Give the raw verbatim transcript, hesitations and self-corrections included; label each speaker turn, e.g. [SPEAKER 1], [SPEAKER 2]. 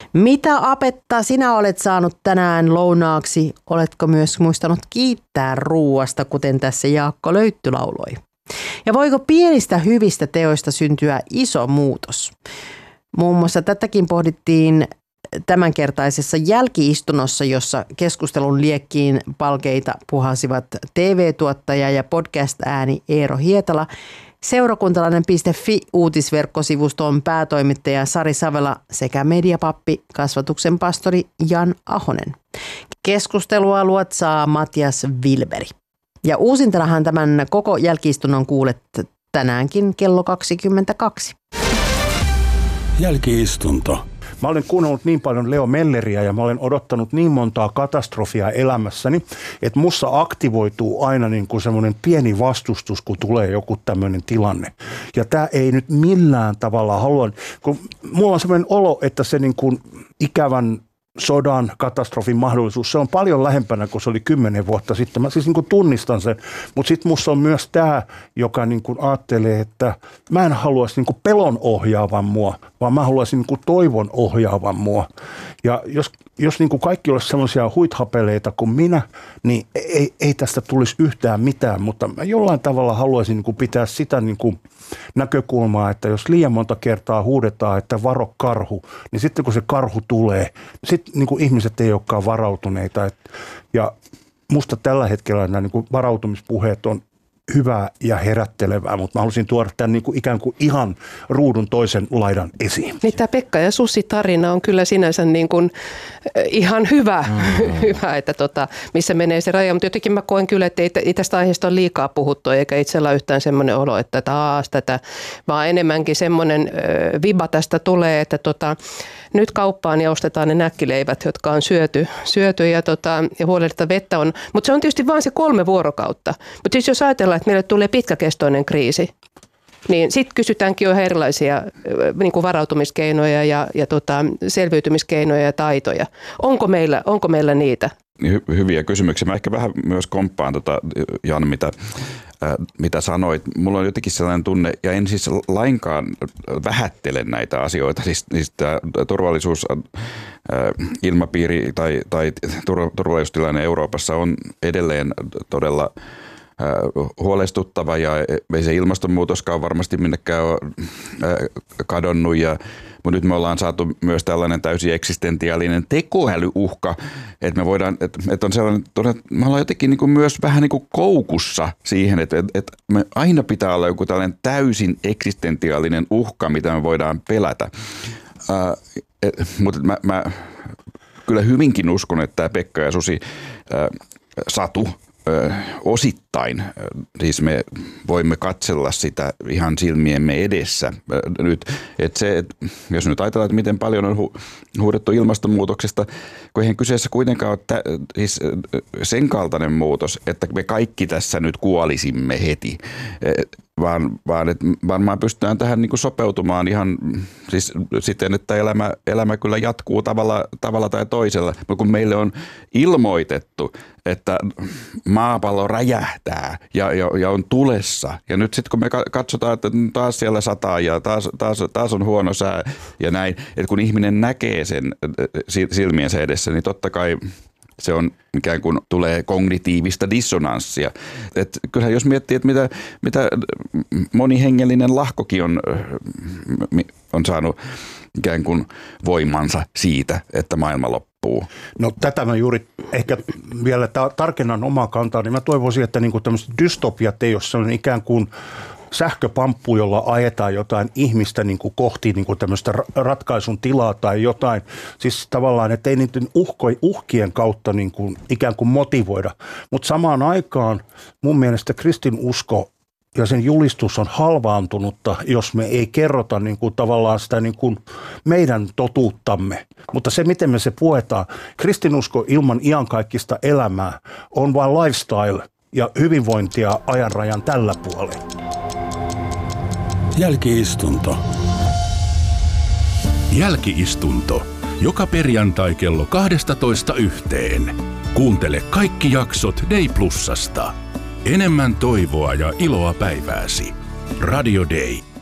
[SPEAKER 1] Mitä apetta sinä olet saanut tänään lounaaksi? Oletko myös muistanut kiittää ruuasta, kuten tässä Jaakko Löytty lauloi? Ja voiko pienistä hyvistä teoista syntyä iso muutos? Muun muassa tätäkin pohdittiin tämänkertaisessa jälkiistunnossa, jossa keskustelun liekkiin palkeita puhasivat T V-tuottaja ja podcast-ääni Eero Hietala, seurakuntalainen piste fi uutisverkkosivuston päätoimittaja Sari Savela sekä mediapappi, kasvatuksen pastori Jan Ahonen. Keskustelua luotsaa Matias Wilberi. Ja uusintanahan tämän koko jälkiistunnon kuulet tänäänkin kello kaksikymmentäkaksi.
[SPEAKER 2] Jälkiistunto. Mä olen kuunnellut niin paljon Leo Melleriä ja mä olen odottanut niin montaa katastrofia elämässäni, että mussa aktivoituu aina niin kuin semmoinen pieni vastustus, kun tulee joku tämmöinen tilanne. Ja tää ei nyt millään tavalla halua, kun mulla on semmoinen olo, että se niin kuin ikävän sodan, katastrofin mahdollisuus, se on paljon lähempänä kuin se oli kymmenen vuotta sitten. Mä siis niin kuin tunnistan sen, mutta sitten musta on myös tämä, joka niin kuin ajattelee, että mä en haluaisi niin kuin pelon ohjaavan mua, vaan mä haluaisin niin kuin toivon ohjaavan mua. Ja jos, jos niin kuin kaikki olisi sellaisia huithapeleita kuin minä, niin ei, ei tästä tulisi yhtään mitään, mutta mä jollain tavalla haluaisin niin kuin pitää sitä niin kuin näkökulmaa, että jos liian monta kertaa huudetaan, että varo karhu, niin sitten kun se karhu tulee, sitten niin kuin ihmiset ei olekaan varautuneita. Et, ja musta tällä hetkellä nämä niin kuin varautumispuheet on hyvää ja herättelevää, mutta mä halusin tuoda tämän niin kuin ikään kuin ihan ruudun toisen laidan esiin.
[SPEAKER 3] Niin tämä Pekka ja Susi tarina on kyllä sinänsä niin kuin ihan hyvä, mm-hmm. hyvä että tota, missä menee se raja, mutta jotenkin mä koen kyllä, että ei, ei tästä aiheesta ole liikaa puhuttu, eikä itsellä yhtään semmoinen olo, että taas tätä, vaan enemmänkin semmoinen äh, viba tästä tulee, että tota, nyt kauppaan ja ostetaan ne näkkileivät, jotka on syöty, syöty ja, tota, ja huolehditaan vettä on, mutta se on tietysti vain se kolme vuorokautta, mutta siis jos ajatellaan, että meille tulee pitkäkestoinen kriisi, niin sitten kysytäänkin jo erilaisia niin kuin varautumiskeinoja ja, ja tota, selviytymiskeinoja ja taitoja. Onko meillä, onko meillä niitä?
[SPEAKER 4] Hy- hyviä kysymyksiä. Mä ehkä vähän myös komppaan, tota, Jan, mitä, äh, mitä sanoit. Mulla on jotenkin sellainen tunne, ja en siis lainkaan vähättele näitä asioita. Siis, siis tämä turvallisuus, äh, ilmapiiri tai, tai turvallisuustilanne Euroopassa on edelleen todella huolestuttava ja ei se ilmastonmuutoskaan varmasti minnekään ole kadonnut, ja, mutta nyt me ollaan saatu myös tällainen täysin eksistentiaalinen tekoälyuhka, että me voidaan, että, että on sellainen, että me ollaan jotenkin niin kuin myös vähän niin kuin koukussa siihen, että, että me aina pitää olla joku tällainen täysin eksistentiaalinen uhka, mitä me voidaan pelätä, uh, et, mutta mä, mä kyllä hyvinkin uskon, että tämä Pekka ja Susi uh, satu osittain, siis me voimme katsella sitä ihan silmiemme edessä nyt, että se, että jos nyt ajatellaan, että miten paljon on hu- huudettu ilmastonmuutoksesta, kun eihän kyseessä kuitenkaan ole tä- siis sen kaltainen muutos, että me kaikki tässä nyt kuolisimme heti, vaan, vaan että varmaan pystytään tähän niin kuin sopeutumaan ihan siis siten, että elämä, elämä kyllä jatkuu tavalla, tavalla tai toisella, mutta kun meille on ilmoitettu, että maapallo räjähtää ja, ja, ja on tulessa. Ja nyt sitten kun me katsotaan, että taas siellä sataa ja taas, taas, taas on huono sää ja näin, että kun ihminen näkee sen silmiensä edessä, niin totta kai se on ikään kuin tulee kognitiivista dissonanssia. Et kyllähän jos miettii, että mitä, mitä monihengellinen lahkokin on, on saanut ikään kuin voimansa siitä, että maailma loppuu.
[SPEAKER 2] No tätä mä juuri ehkä vielä ta- tarkennan omaa kantaa, niin mä toivoisin, että niinku tämmöiset dystopiat ei ole sellainen ikään kuin sähköpamppu, jolla ajetaan jotain ihmistä niin kuin kohti niin kuin tämmöistä ratkaisun tilaa tai jotain. Siis tavallaan, että ei niiden uhko, uhkien kautta niin kuin ikään kuin motivoida. Mutta samaan aikaan mun mielestä kristinusko ja sen julistus on halvaantunutta, jos me ei kerrota niin kuin tavallaan sitä niin kuin meidän totuuttamme. Mutta se, miten me se puetaan, kristinusko ilman iankaikkista elämää on vain lifestyle ja hyvinvointia ajanrajan tällä puolella.
[SPEAKER 5] Jälkiistunto. Jälkiistunto. Joka perjantai kello kaksitoista yhteen. Kuuntele kaikki jaksot Day Plusasta. Enemmän toivoa ja iloa päivääsi. Radio Day.